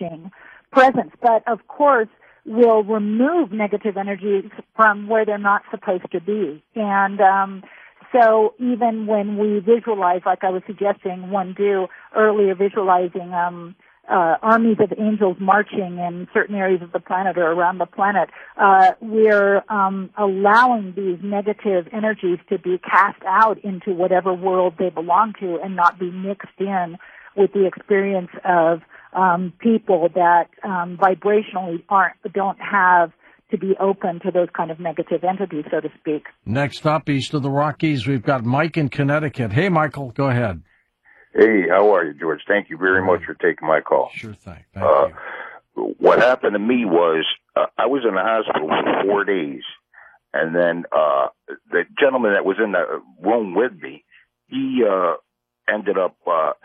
nourishing presence, but of course will remove negative energies from where they're not supposed to be. And so even when we visualize, like I was suggesting one do earlier, visualizing armies of angels marching in certain areas of the planet or around the planet, we're allowing these negative energies to be cast out into whatever world they belong to and not be mixed in with the experience of people that vibrationally don't have to be open to those kind of negative entities, so to speak. Next up, east of the Rockies, we've got Mike in Connecticut. Hey, Michael, go ahead. Hey, how are you, George? Thank you very much for taking my call. Sure thing. Thank you. What happened to me was I was in the hospital for 4 days, and then the gentleman that was in the room with me, he ended up,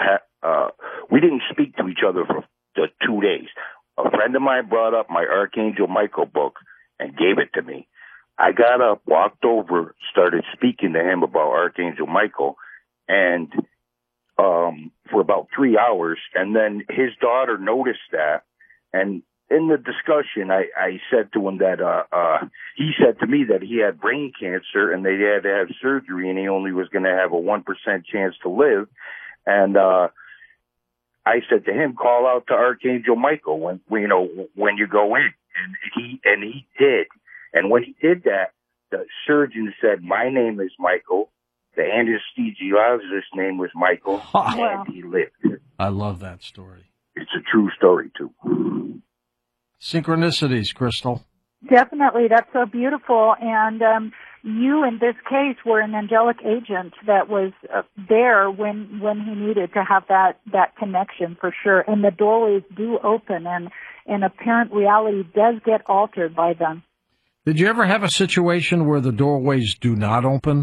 we didn't speak to each other for 2 days. A friend of mine brought up my Archangel Michael book and gave it to me. I got up, walked over, started speaking to him about Archangel Michael, and for about 3 hours, and then his daughter noticed that, and in the discussion, I said to him that he said to me that he had brain cancer and they had to have surgery, and he only was going to have a 1% chance to live, and I said to him, call out to Archangel Michael when you go in, and he did, and when he did that, the surgeon said, my name is Michael. The anesthesiologist's name was Michael, and he lived. I love that story. It's a true story, too. Synchronicities, Crystal. Definitely. That's so beautiful. And you, in this case, were an angelic agent that was there when he needed to have that connection, for sure. And the doorways do open, and apparent reality does get altered by them. Did you ever have a situation where the doorways do not open?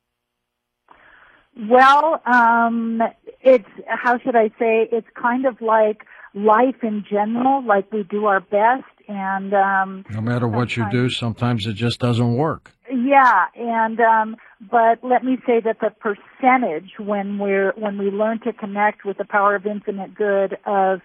Well, it's, how should I say, it's kind of like life in general, like we do our best, and no matter what you do, sometimes it just doesn't work. Yeah, and but let me say that the percentage when we learn to connect with the power of infinite good of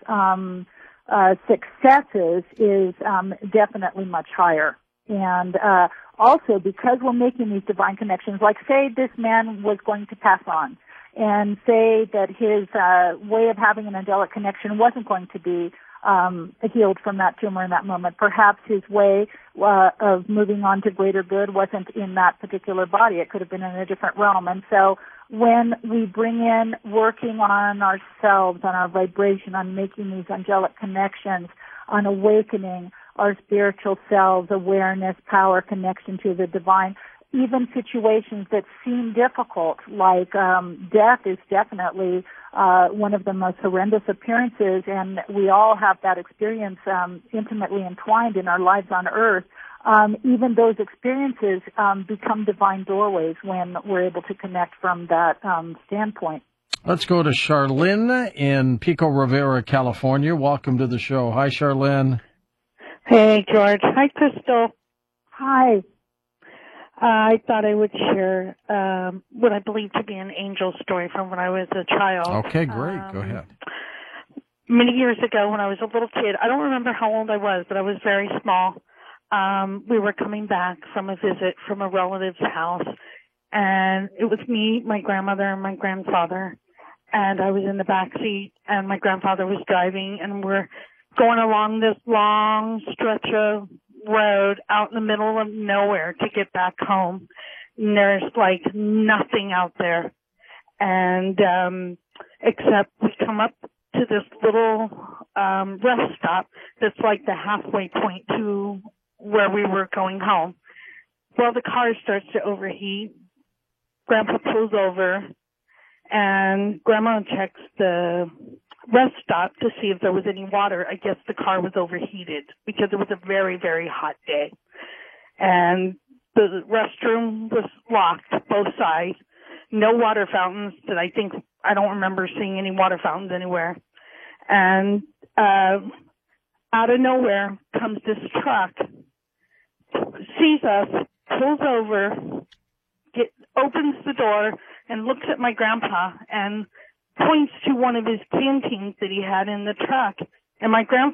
successes is definitely much higher. And also, because we're making these divine connections, like say this man was going to pass on, and say that his way of having an angelic connection wasn't going to be healed from that tumor in that moment. Perhaps his way of moving on to greater good wasn't in that particular body. It could have been in a different realm. And so when we bring in working on ourselves, on our vibration, on making these angelic connections, on awakening our spiritual selves, awareness, power, connection to the divine, even situations that seem difficult, like death is definitely one of the most horrendous appearances, and we all have that experience intimately entwined in our lives on earth. Even those experiences become divine doorways when we're able to connect from that standpoint. Let's go to Charlene in Pico Rivera, California. Welcome to the show. Hi, Charlene. Hey, George. Hi, Crystal. Hi. I thought I would share what I believe to be an angel story from when I was a child. Okay, great. Go ahead. Many years ago when I was a little kid, I don't remember how old I was, but I was very small. We were coming back from a visit from a relative's house, and it was me, my grandmother, and my grandfather, and I was in the back seat, and my grandfather was driving, and we're going along this long stretch of road out in the middle of nowhere to get back home. And there's like nothing out there. And except we come up to this little rest stop that's like the halfway point to where we were going home. Well, the car starts to overheat. Grandpa pulls over, and Grandma checks the rest stop to see if there was any water. I guess the car was overheated because it was a very, very hot day. And the restroom was locked, both sides. No water fountains I don't remember seeing any water fountains anywhere. And out of nowhere comes this truck, sees us, pulls over, opens the door, and looks at my grandpa and points to one of his canteens that he had in the truck. And my grandpa